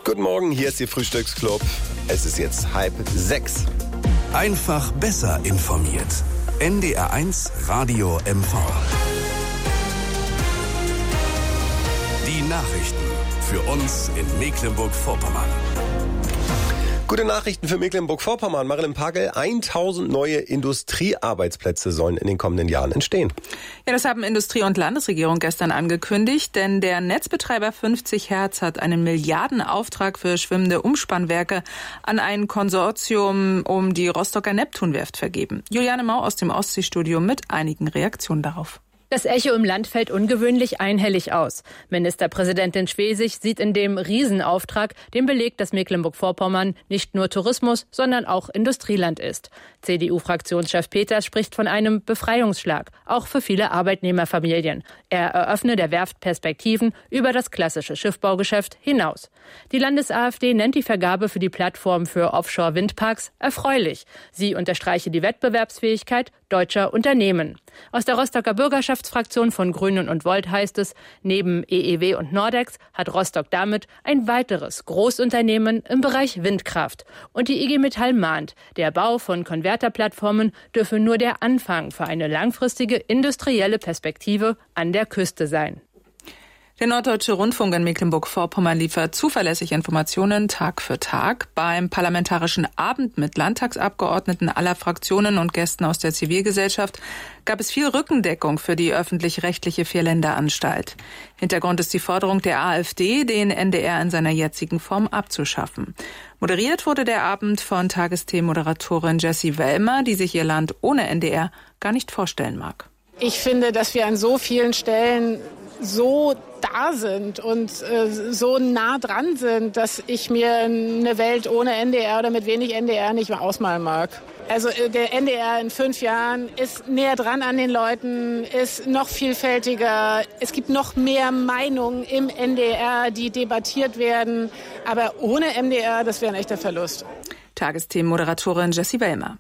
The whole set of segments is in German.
Guten Morgen, hier ist Ihr Frühstücksclub. Es ist jetzt 5:30. Einfach besser informiert. NDR1 Radio MV. Die Nachrichten für uns in Mecklenburg-Vorpommern. Gute Nachrichten für Mecklenburg-Vorpommern. Marilyn Pagel, 1000 neue Industriearbeitsplätze sollen in den kommenden Jahren entstehen. Ja, das haben Industrie- und Landesregierung gestern angekündigt, denn der Netzbetreiber 50 Hertz hat einen Milliardenauftrag für schwimmende Umspannwerke an ein Konsortium um die Rostocker Neptunwerft vergeben. Juliane Mau aus dem Ostseestudio mit einigen Reaktionen darauf. Das Echo im Land fällt ungewöhnlich einhellig aus. Ministerpräsidentin Schwesig sieht in dem Riesenauftrag den Beleg, dass Mecklenburg-Vorpommern nicht nur Tourismus, sondern auch Industrieland ist. CDU-Fraktionschef Peters spricht von einem Befreiungsschlag, auch für viele Arbeitnehmerfamilien. Er eröffne der Werft Perspektiven über das klassische Schiffbaugeschäft hinaus. Die Landes-AfD nennt die Vergabe für die Plattform für Offshore-Windparks erfreulich. Sie unterstreiche die Wettbewerbsfähigkeit deutscher Unternehmen. Aus der Rostocker Bürgerschaftsfraktion von Grünen und Volt heißt es, neben EEW und Nordex hat Rostock damit ein weiteres Großunternehmen im Bereich Windkraft. Und die IG Metall mahnt, der Bau von Konverterplattformen dürfe nur der Anfang für eine langfristige industrielle Perspektive an der Küste sein. Der Norddeutsche Rundfunk in Mecklenburg-Vorpommern liefert zuverlässig Informationen Tag für Tag. Beim Parlamentarischen Abend mit Landtagsabgeordneten aller Fraktionen und Gästen aus der Zivilgesellschaft gab es viel Rückendeckung für die öffentlich-rechtliche Vierländeranstalt. Hintergrund ist die Forderung der AfD, den NDR in seiner jetzigen Form abzuschaffen. Moderiert wurde der Abend von Tagesthemenmoderatorin Jessie Wellmer, die sich ihr Land ohne NDR gar nicht vorstellen mag. Ich finde, dass wir an so vielen Stellen so da sind und so nah dran sind, dass ich mir eine Welt ohne NDR oder mit wenig NDR nicht mehr ausmalen mag. Also der NDR in 5 Jahren ist näher dran an den Leuten, ist noch vielfältiger. Es gibt noch mehr Meinungen im NDR, die debattiert werden. Aber ohne NDR, das wäre ein echter Verlust. Tagesthemenmoderatorin Jessie Wellmer.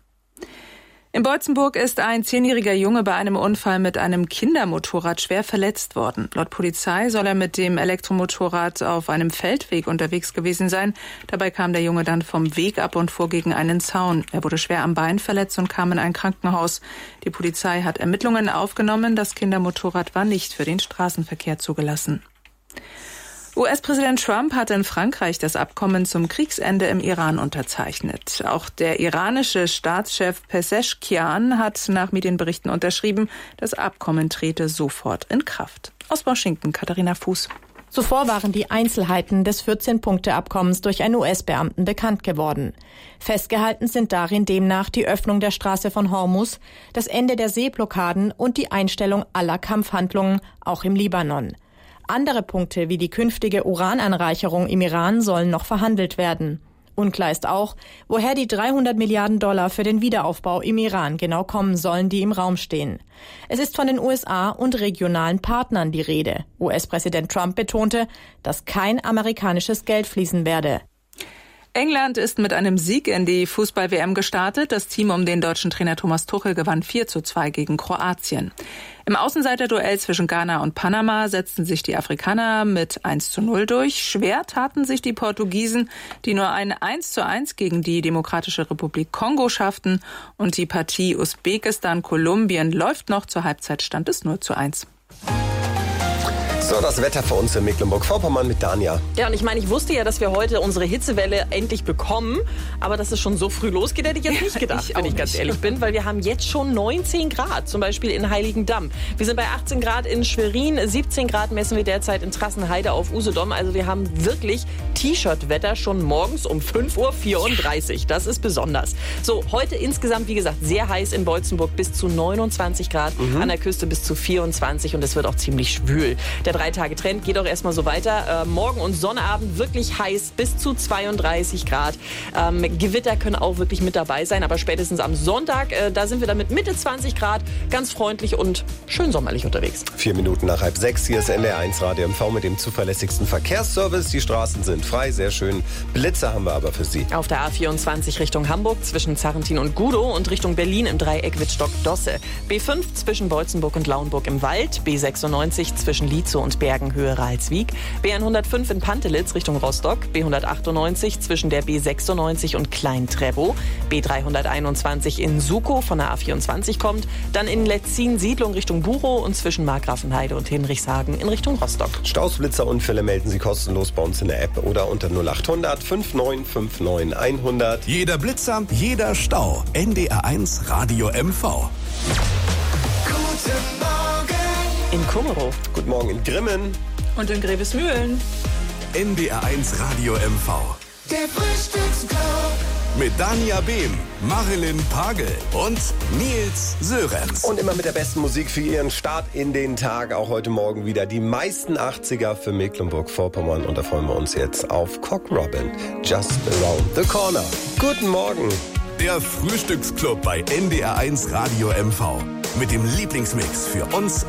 In Beutzenburg ist ein 10-jähriger Junge bei einem Unfall mit einem Kindermotorrad schwer verletzt worden. Laut Polizei soll er mit dem Elektromotorrad auf einem Feldweg unterwegs gewesen sein. Dabei kam der Junge dann vom Weg ab und fuhr gegen einen Zaun. Er wurde schwer am Bein verletzt und kam in ein Krankenhaus. Die Polizei hat Ermittlungen aufgenommen. Das Kindermotorrad war nicht für den Straßenverkehr zugelassen. US-Präsident Trump hat in Frankreich das Abkommen zum Kriegsende im Iran unterzeichnet. Auch der iranische Staatschef Pezeshkian hat nach Medienberichten unterschrieben, das Abkommen trete sofort in Kraft. Aus Washington, Katharina Fuß. Zuvor waren die Einzelheiten des 14-Punkte-Abkommens durch einen US-Beamten bekannt geworden. Festgehalten sind darin demnach die Öffnung der Straße von Hormuz, das Ende der Seeblockaden und die Einstellung aller Kampfhandlungen, auch im Libanon. Andere Punkte wie die künftige Urananreicherung im Iran sollen noch verhandelt werden. Unklar ist auch, woher die $300 Milliarden für den Wiederaufbau im Iran genau kommen sollen, die im Raum stehen. Es ist von den USA und regionalen Partnern die Rede. US-Präsident Trump betonte, dass kein amerikanisches Geld fließen werde. England ist mit einem Sieg in die Fußball-WM gestartet. Das Team um den deutschen Trainer Thomas Tuchel gewann 4:2 gegen Kroatien. Im Außenseiterduell zwischen Ghana und Panama setzten sich die Afrikaner mit 1:0 durch. Schwer taten sich die Portugiesen, die nur ein 1:1 gegen die Demokratische Republik Kongo schafften. Und die Partie Usbekistan-Kolumbien läuft noch. Zur Halbzeit stand es 0:1. So, das Wetter für uns in Mecklenburg-Vorpommern mit Dania. Ja, und ich wusste ja, dass wir heute unsere Hitzewelle endlich bekommen. Aber dass es schon so früh losgeht, hätte ich jetzt nicht gedacht, wenn ich ganz ehrlich bin. Weil wir haben jetzt schon 19 Grad, zum Beispiel in Heiligendamm. Wir sind bei 18 Grad in Schwerin, 17 Grad messen wir derzeit in Trassenheide auf Usedom. Also wir haben wirklich T-Shirt-Wetter schon morgens um 5:34 Uhr. Das ist besonders. So, heute insgesamt, wie gesagt, sehr heiß in Beutzenburg, bis zu 29 Grad, an der Küste bis zu 24 und es wird auch ziemlich schwül. Der 3-Tage-Trend geht auch erstmal so weiter. Morgen und Sonnabend wirklich heiß, bis zu 32 Grad. Gewitter können auch wirklich mit dabei sein, aber spätestens am Sonntag, da sind wir dann mit Mitte 20 Grad ganz freundlich und schön sommerlich unterwegs. 4 Minuten nach 5:06, hier ist NDR1 Radio MV mit dem zuverlässigsten Verkehrsservice. Die Straßen sind frei, sehr schön. Blitze haben wir aber für Sie. Auf der A24 Richtung Hamburg zwischen Zarrentin und Gudow und Richtung Berlin im Dreieck Wittstock-Dosse. B5 zwischen Beutzenburg und Lauenburg im Wald. B96 zwischen Lietzow und Bergen Höhe Ralswiek, B105 in Pantelitz Richtung Rostock, B198 zwischen der B96 und Klein-Trebow, B321 in Sukow von der A24 kommt, dann in Letzin Siedlung Richtung Buchow und zwischen Markgrafenheide und Hinrichshagen in Richtung Rostock. Staus, Blitzerunfälle melden Sie kostenlos bei uns in der App oder unter 0800 5959 100. Jeder Blitzer, jeder Stau. NDR1 Radio MV. Guten Morgen In Kummerow. Guten Morgen in Grimmen. Und in Grevesmühlen. NDR1 Radio MV. Der Frühstücksclub. Mit Dania Behm, Marilyn Pagel und Nils Sörenz. Und immer mit der besten Musik für Ihren Start in den Tag. Auch heute Morgen wieder die meisten 80er für Mecklenburg-Vorpommern. Und da freuen wir uns jetzt auf Cock Robin. Just Around the Corner. Guten Morgen. Der Frühstücksclub bei NDR1 Radio MV. Mit dem Lieblingsmix für uns